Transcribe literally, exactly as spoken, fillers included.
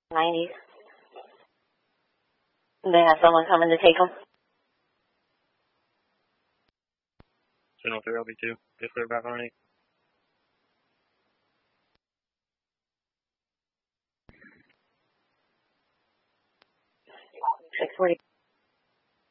nineties. They have someone coming to take them. Channel three L B two, get clear back on eight. six forty.